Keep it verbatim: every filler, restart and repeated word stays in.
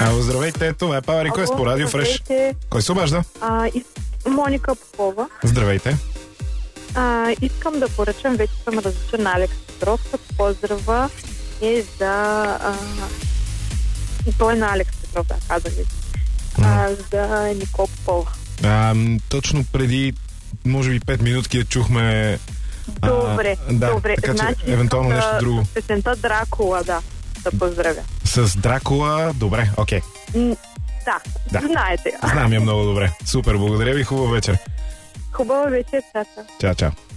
Ало, здравейте, това е Power Request по Радио Фреш. Кой се обажда? А, из... Моника Попова. Здравейте. А, искам да поръчам, вече съм различен на Алекс Петров, като поздрава е за... А... Той е на Алекс Петров, да, казах ви. А, за Никол Попова. А, точно преди, може би, пет минутки я чухме. Добре, а, да, добре. Така, значи, че, евентуално да, нещо друго. Песента Дракула, да. Да поздравя. С Дракула, добре, окей. М- да, Да, знаете. Знам я много добре. Супер, благодаря ви, хубав вечер. Хубава вечер, чао. Чао, чао.